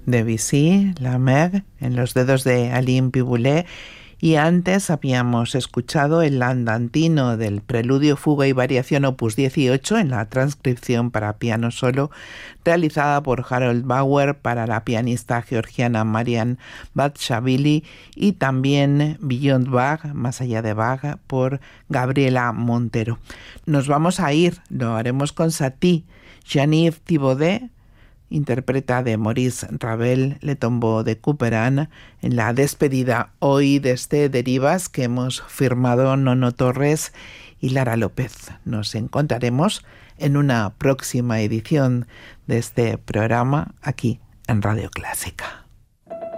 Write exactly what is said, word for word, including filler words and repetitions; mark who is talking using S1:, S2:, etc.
S1: Debussy, La Mer, en los dedos de Alain Piboulet, y antes habíamos escuchado el andantino del Preludio, Fuga y Variación opus dieciocho en la transcripción para piano solo realizada por Harold Bauer para la pianista georgiana Marian Batshavili, y también Beyond Bach, Más allá de Bach, por Gabriela Montero. Nos vamos a ir, lo haremos con Satie. Jean-Yves Thibaudet interpreta de Maurice Ravel Le Tombeau de Couperin en la despedida hoy desde Derivas que hemos firmado Nono Torres y Lara López. Nos encontraremos en una próxima edición de este programa aquí en Radio Clásica.